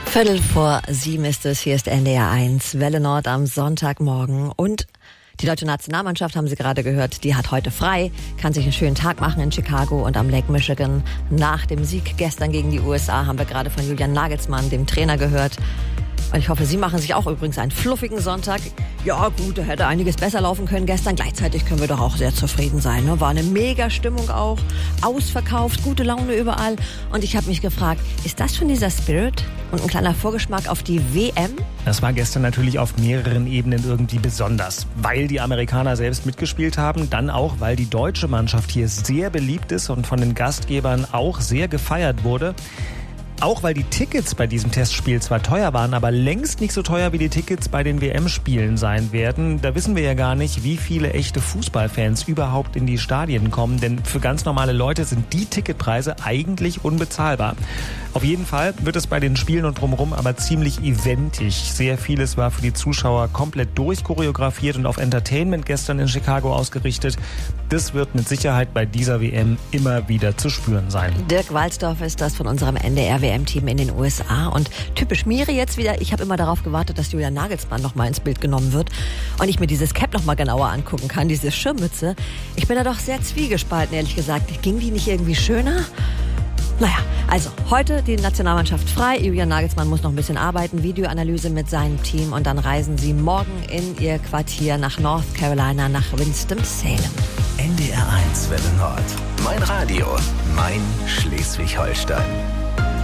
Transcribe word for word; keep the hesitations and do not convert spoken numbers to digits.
Viertel vor sieben ist es, hier ist N D R eins, Welle Nord am Sonntagmorgen und die deutsche Nationalmannschaft, haben Sie gerade gehört, die hat heute frei, kann sich einen schönen Tag machen in Chicago und am Lake Michigan. Nach dem Sieg gestern gegen die U S A haben wir gerade von Julian Nagelsmann, dem Trainer, gehört. Und ich hoffe, Sie machen sich auch übrigens einen fluffigen Sonntag. Ja gut, da hätte einiges besser laufen können gestern. Gleichzeitig können wir doch auch sehr zufrieden sein. Ne? War eine mega Stimmung auch, ausverkauft, gute Laune überall. Und ich habe mich gefragt, ist das schon dieser Spirit? Und ein kleiner Vorgeschmack auf die W M? Das war gestern natürlich auf mehreren Ebenen irgendwie besonders. Weil die Amerikaner selbst mitgespielt haben, dann auch, weil die deutsche Mannschaft hier sehr beliebt ist und von den Gastgebern auch sehr gefeiert wurde. Auch weil die Tickets bei diesem Testspiel zwar teuer waren, aber längst nicht so teuer wie die Tickets bei den W M-Spielen sein werden. Da wissen wir ja gar nicht, wie viele echte Fußballfans überhaupt in die Stadien kommen. Denn für ganz normale Leute sind die Ticketpreise eigentlich unbezahlbar. Auf jeden Fall wird es bei den Spielen und drumherum aber ziemlich eventig. Sehr vieles war für die Zuschauer komplett durchchoreografiert und auf Entertainment gestern in Chicago ausgerichtet. Das wird mit Sicherheit bei dieser W M immer wieder zu spüren sein. Dirk Walzdorf ist das von unserem N D R W M-Team in den U S A. Und typisch Miri jetzt wieder, ich habe immer darauf gewartet, dass Julian Nagelsmann noch mal ins Bild genommen wird und ich mir dieses Cap noch mal genauer angucken kann, diese Schirmmütze. Ich bin da doch sehr zwiegespalten, ehrlich gesagt. Ging die nicht irgendwie schöner? Naja, also heute die Nationalmannschaft frei. Julian Nagelsmann muss noch ein bisschen arbeiten, Videoanalyse mit seinem Team und dann reisen sie morgen in ihr Quartier nach North Carolina, nach Winston-Salem. N D R eins Welle Nord. Mein Radio, mein Schleswig-Holstein.